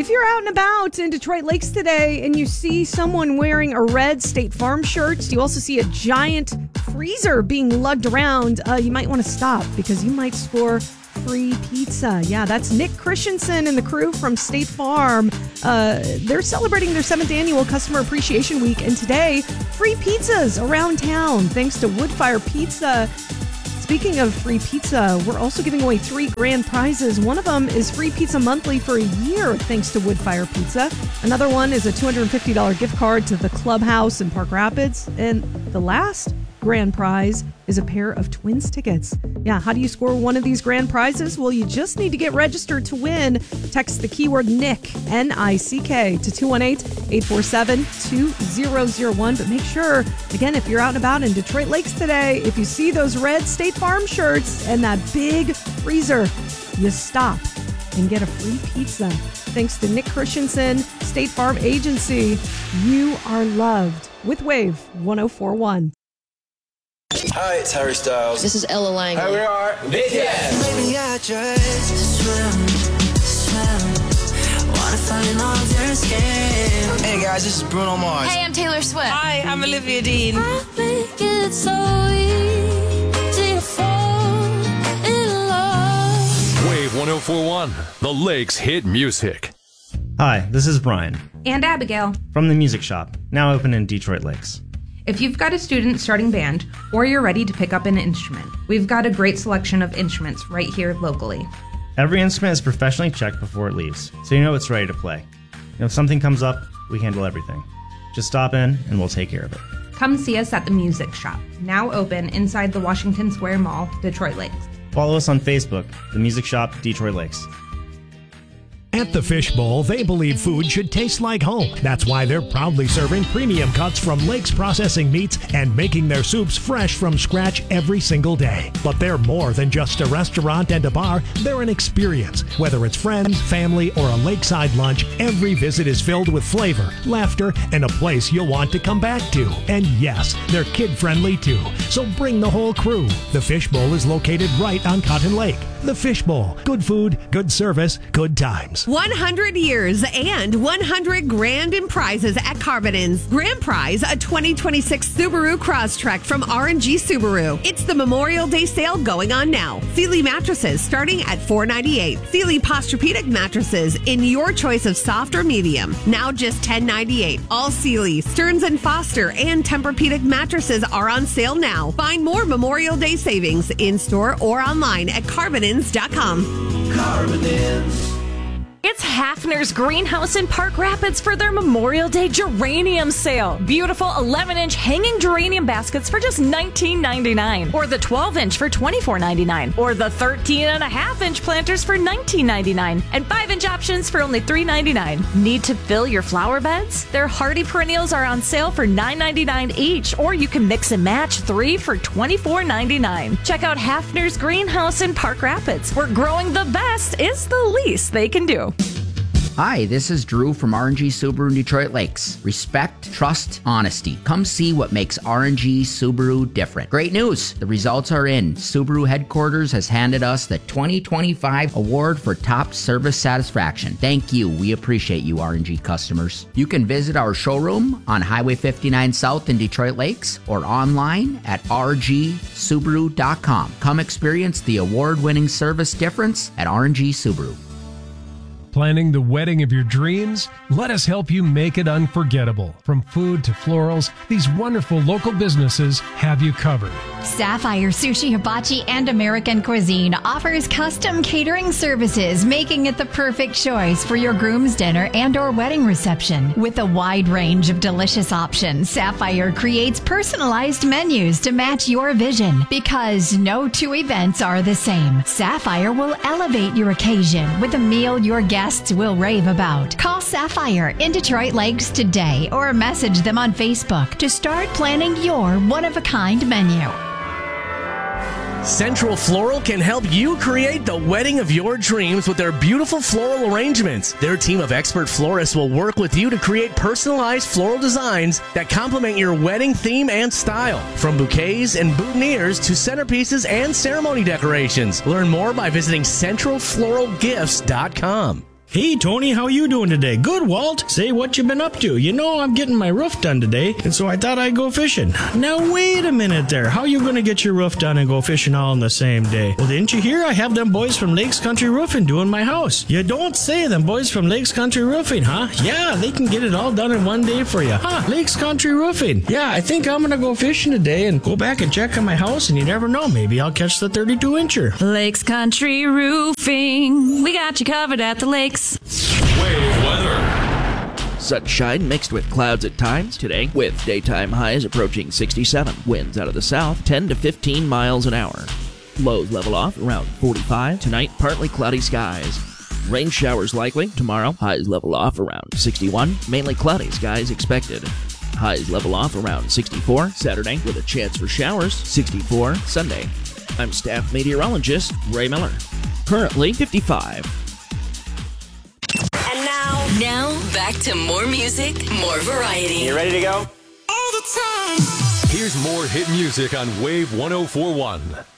If you're out and about in Detroit Lakes today and you see someone wearing a red State Farm shirt, you also see a giant freezer being lugged around, you might want to stop because you might score free pizza. Yeah, that's Nick Christensen and the crew from State Farm. They're celebrating their 7th annual Customer Appreciation Week, and today, free pizzas around town thanks to Woodfire Pizza. Speaking of free pizza, we're also giving away 3 grand prizes. One of them is free pizza monthly for a year thanks to Woodfire Pizza. Another one is a $250 gift card to the Clubhouse in Park Rapids. And the last grand prize is a pair of Twins tickets. Yeah, how do you score one of these grand prizes? Well, you just need to get registered to win. Text the keyword NICK, N-I-C-K, to 218-847-2001. But make sure, again, if you're out and about in Detroit Lakes today, if you see those red State Farm shirts and that big freezer, you stop and get a free pizza. Thanks to Nick Christensen, State Farm Agency. You are loved with Wave 104.1. Hi, it's Harry Styles. This is Ella Lang. Hi, we are BTS. Maybe I just swim. Wanna find all of your skin. Hey guys, this is Bruno Mars. Hey, I'm Taylor Swift. Hi, I'm Olivia Dean. I think it's so easy to fall in love. Wave 104.1, the Lakes hit music. Hi, this is Brian. And Abigail. From The Music Shop, now open in Detroit Lakes. If you've got a student starting band, or you're ready to pick up an instrument, we've got a great selection of instruments right here locally. Every instrument is professionally checked before it leaves, so you know it's ready to play. And if something comes up, we handle everything. Just stop in and we'll take care of it. Come see us at The Music Shop, now open inside the Washington Square Mall, Detroit Lakes. Follow us on Facebook, The Music Shop, Detroit Lakes. At the Fishbowl, they believe food should taste like home. That's why they're proudly serving premium cuts from Lakes Processing Meats and making their soups fresh from scratch every single day. But they're more than just a restaurant and a bar. They're an experience. Whether it's friends, family, or a lakeside lunch, every visit is filled with flavor, laughter, and a place you'll want to come back to. And yes, they're kid-friendly too. So bring the whole crew. The Fishbowl is located right on Cotton Lake. The Fishbowl. Good food, good service, good times. 100 years and 100 grand in prizes at Carbonins. Grand prize, a 2026 Subaru Crosstrek from R&G Subaru. It's the Memorial Day sale going on now. Sealy mattresses starting at $498. Sealy Posturepedic mattresses in your choice of soft or medium. Now just $1098. All Sealy, Stearns & Foster, and Tempur-Pedic mattresses are on sale now. Find more Memorial Day savings in-store or online at Carbonins.com. Carbonins. It's Hafner's Greenhouse in Park Rapids for their Memorial Day geranium sale. Beautiful 11-inch hanging geranium baskets for just $19.99. Or the 12-inch for $24.99. Or the 13.5-inch planters for $19.99. And 5-inch options for only $3.99. Need to fill your flower beds? Their hardy perennials are on sale for $9.99 each. Or you can mix and match 3 for $24.99. Check out Hafner's Greenhouse in Park Rapids, where growing the best is the least they can do. Hi, this is Drew from R&G Subaru in Detroit Lakes. Respect, trust, honesty. Come see what makes R&G Subaru different. Great news! The results are in. Subaru headquarters has handed us the 2025 award for top service satisfaction. Thank you. We appreciate you, R&G customers. You can visit our showroom on Highway 59 South in Detroit Lakes or online at rgsubaru.com. Come experience the award-winning service difference at R&G Subaru. Planning the wedding of your dreams? Let us help you make it unforgettable. From food to florals, these wonderful local businesses have you covered. Sapphire Sushi Hibachi and American Cuisine offers custom catering services, making it the perfect choice for your groom's dinner and or wedding reception. With a wide range of delicious options, Sapphire creates personalized menus to match your vision, because no two events are the same. Sapphire will elevate your occasion with a meal your guests will rave about. Call Sapphire in Detroit Lakes today or message them on Facebook to start planning your one-of-a-kind menu. Central Floral can help you create the wedding of your dreams with their beautiful floral arrangements. Their team of expert florists will work with you to create personalized floral designs that complement your wedding theme and style. From bouquets and boutonnieres to centerpieces and ceremony decorations. Learn more by visiting CentralFloralGifts.com. Hey, Tony, how you doing today? Good, Walt. Say what you been up to. You know, I'm getting my roof done today, and so I thought I'd go fishing. Now, wait a minute there. How you going to get your roof done and go fishing all in the same day? Well, didn't you hear? I have them boys from Lakes Country Roofing doing my house. You don't say, them boys from Lakes Country Roofing, huh? Yeah, they can get it all done in one day for you. Huh, Lakes Country Roofing. Yeah, I think I'm going to go fishing today and go back and check on my house, and you never know. Maybe I'll catch the 32-incher. Lakes Country Roofing. We got you covered at the lakes. Wave weather. Sunshine mixed with clouds at times today, with daytime highs approaching 67. Winds out of the south 10 to 15 miles an hour. Lows level off around 45. Tonight, partly cloudy skies. Rain showers likely. Tomorrow, highs level off around 61. Mainly cloudy skies expected. Highs level off around 64. Saturday, with a chance for showers, 64. Sunday. I'm staff meteorologist Ray Miller. Currently 55. Now, back to more music, more variety. You ready to go? All the time. Here's more hit music on Wave 104.1.